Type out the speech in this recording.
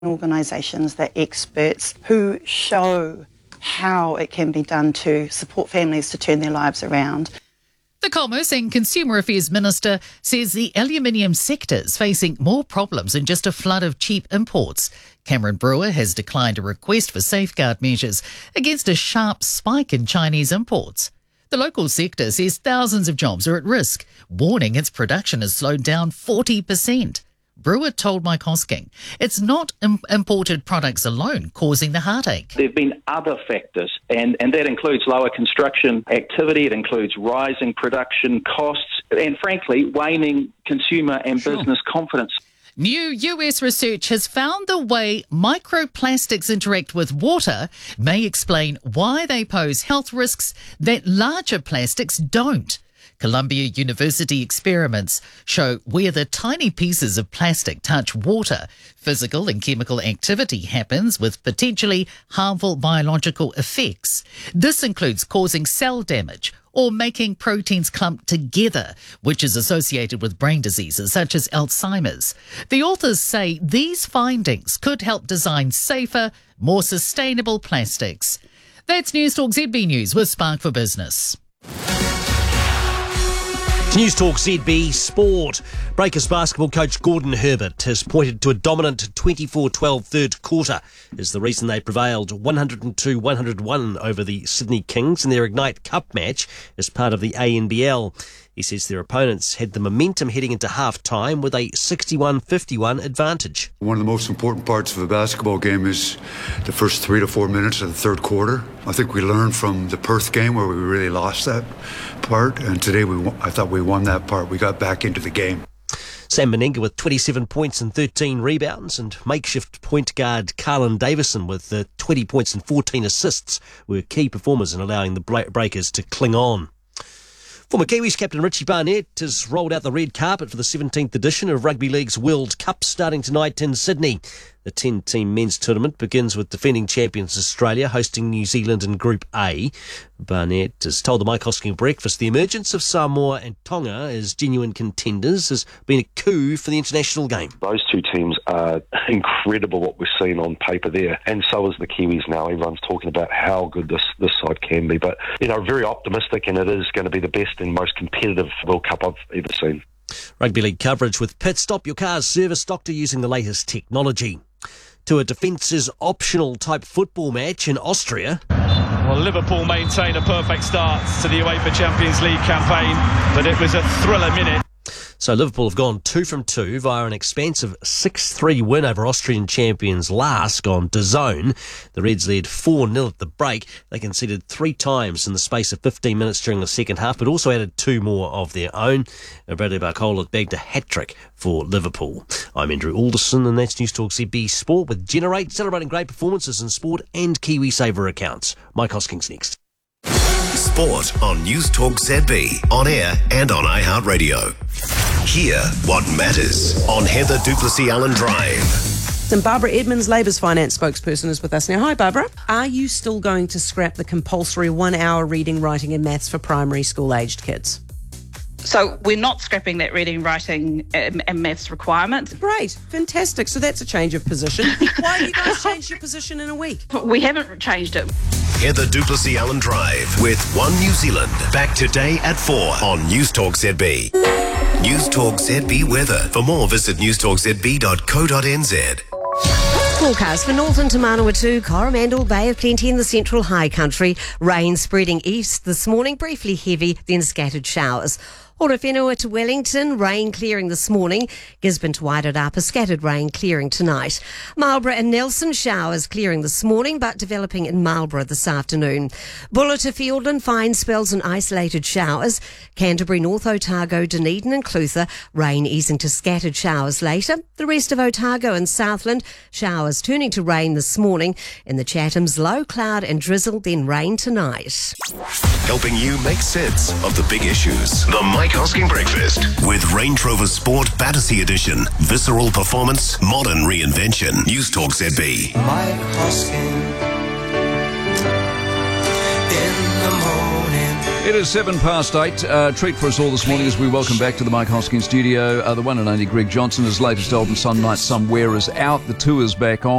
organisations, they're experts who show how it can be done to support families to turn their lives around. The Commerce and Consumer Affairs Minister says the aluminium sector is facing more problems than just a flood of cheap imports. Cameron Brewer has declined a request for safeguard measures against a sharp spike in Chinese imports. The local sector says thousands of jobs are at risk, warning its production has slowed down 40%. Brewer told Mike Hosking it's not imported products alone causing the heartache. There have been other factors, and that includes lower construction activity, it includes rising production costs, and frankly, waning consumer and business confidence. New US research has found the way microplastics interact with water may explain why they pose health risks that larger plastics don't. Columbia University experiments show where the tiny pieces of plastic touch water, physical and chemical activity happens with potentially harmful biological effects. This includes causing cell damage or making proteins clump together, which is associated with brain diseases such as Alzheimer's. The authors say these findings could help design safer, more sustainable plastics. That's News Talk ZB News with Spark for Business. News Talk ZB Sport. Breakers basketball coach Gordon Herbert has pointed to a dominant 24-12 third quarter as the reason they prevailed 102-101 over the Sydney Kings in their Ignite Cup match as part of the ANBL. He says their opponents had the momentum heading into half-time with a 61-51 advantage. One of the most important parts of a basketball game is the first 3 to 4 minutes of the third quarter. I think we learned from the Perth game where we really lost that part, and today I thought we won that part. We got back into the game. Sam Meninga with 27 points and 13 rebounds, and makeshift point guard Carlin Davison with 20 points and 14 assists were key performers in allowing the Breakers to cling on. Former Kiwis captain Richie Barnett has rolled out the red carpet for the 17th edition of Rugby League's World Cup starting tonight in Sydney. The 10-team men's tournament begins with defending champions Australia hosting New Zealand in Group A. Barnett has told the Mike Hosking Breakfast the emergence of Samoa and Tonga as genuine contenders has been a coup for the international game. Those two teams are incredible what we've seen on paper there, and so is the Kiwis now. Everyone's talking about how good this side can be, but very optimistic, and it is going to be the best and most competitive World Cup I've ever seen. Rugby League coverage with Pit Stop, your car's service doctor using the latest technology. To a defences optional type football match in Austria. Well, Liverpool maintain a perfect start to the UEFA Champions League campaign, but it was a thriller minute. So Liverpool have gone 2 from 2 via an expansive 6-3 win over Austrian champions LASK on DAZN. The Reds led 4-0 at the break. They conceded 3 times in the space of 15 minutes during the second half, but also added 2 more of their own. Bradley Barcola bagged a hat-trick for Liverpool. I'm Andrew Alderson, and that's News Talk ZB Sport with Generate, celebrating great performances in sport and KiwiSaver accounts. Mike Hosking's next. Sport on News Talk ZB, on air and on iHeartRadio. Hear what matters on Heather Duplessis-Allen Drive. And Barbara Edmonds, Labour's finance spokesperson, is with us now. Hi, Barbara. Are you still going to scrap the compulsory 1 hour reading, writing and maths for primary school-aged kids? So we're not scrapping that reading, writing and maths requirement. Great. Fantastic. So that's a change of position. Why have you guys changed your position in a week? We haven't changed it. Heather Duplessis-Allen Drive with One New Zealand. Back today at 4 on News Talk ZB. News Talk ZB weather. For more, visit newstalkzb.co.nz. Forecast for Northern to Manawatu, Coromandel, Bay of Plenty in the central high country. Rain spreading east this morning, briefly heavy, then scattered showers. Horowhenua to Wellington, rain clearing this morning. Gisborne to Wairarapa, scattered rain clearing tonight. Marlborough and Nelson, showers clearing this morning but developing in Marlborough this afternoon. Buller to Fiordland, fine spells and isolated showers. Canterbury, North Otago, Dunedin and Clutha, rain easing to scattered showers later. The rest of Otago and Southland, showers turning to rain this morning. In the Chathams, low cloud and drizzle, then rain tonight. Helping you make sense of the big issues. The Mike Hosking Breakfast with Range Rover Sport Battersea Edition. Visceral performance, modern reinvention. News Talk ZB. Mike Hosking in the morning. It is 8:07. Treat for us all this morning as we welcome back to the Mike Hosking studio. The one and only Greg Johnson. His latest album, Some Night Somewhere, is out. The tour's back on.